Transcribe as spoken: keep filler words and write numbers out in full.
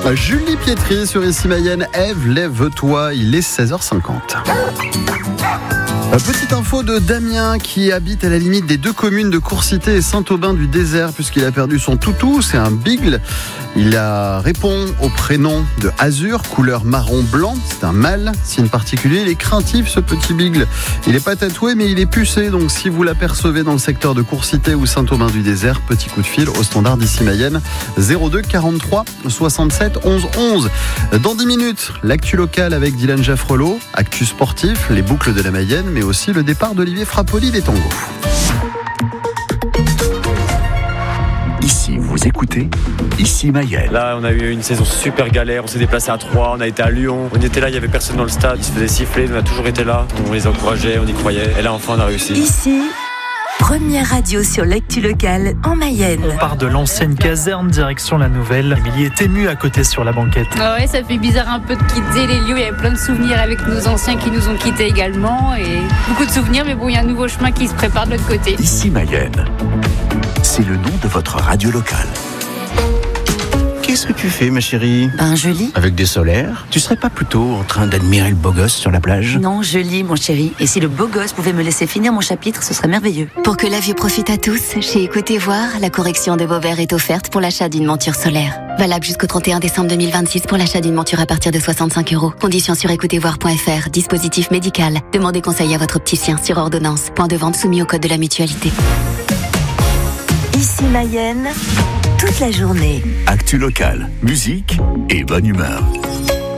Julie Pietri sur Ici Mayenne. Ève, lève-toi, il est seize heures cinquante. Petite info de Damien qui habite à la limite des deux communes de Courcité et Saint-Aubin-du-Désert puisqu'il a perdu son toutou, c'est un beagle. Il a, répond au prénom de Azur, couleur marron-blanc, c'est un mâle, signe particulier. Il est craintif ce petit beagle. Il n'est pas tatoué mais il est pucé, donc si vous l'apercevez dans le secteur de Courcité ou Saint-Aubin-du-Désert, petit coup de fil au standard d'Ici Mayenne zéro deux quarante-trois soixante-sept onze onze. Dans dix minutes, l'actu locale avec Dylan Jaffrelot, actu sportif, les boucles de la Mayenne, mais aussi le départ d'Olivier Frappoli des tangos. Ici, vous écoutez Ici Mayenne. Là, on a eu une saison super galère. On s'est déplacé à Troyes, on a été à Lyon. On était là, il n'y avait personne dans le stade. Ils se faisaient siffler, on a toujours été là. On les encourageait, on y croyait. Et là, enfin, on a réussi. Ici, première radio sur l'actu locale en Mayenne. On part de l'ancienne caserne, direction la nouvelle. Émilie est émue à côté sur la banquette. Ah ouais, ça fait bizarre un peu de quitter les lieux. Il y avait plein de souvenirs avec nos anciens qui nous ont quittés également. Et beaucoup de souvenirs, mais bon, il y a un nouveau chemin qui se prépare de l'autre côté. Ici Mayenne, c'est le nom de votre radio locale. Qu'est-ce que tu fais, ma chérie? Ben, je lis. Avec des solaires? Tu serais pas plutôt en train d'admirer le beau gosse sur la plage? Non, je lis, mon chéri. Et si le beau gosse pouvait me laisser finir mon chapitre, ce serait merveilleux. Pour que la vue profite à tous, chez Écoutez Voir, la correction de vos verres est offerte pour l'achat d'une monture solaire. Valable jusqu'au trente et un décembre deux mille vingt-six pour l'achat d'une monture à partir de soixante-cinq euros. Conditions sur écoutez voir point f r. Dispositif médical. Demandez conseil à votre opticien sur ordonnance. Point de vente soumis au code de la mutualité. Ici Mayenne, toute la journée. Actu locale, musique et bonne humeur.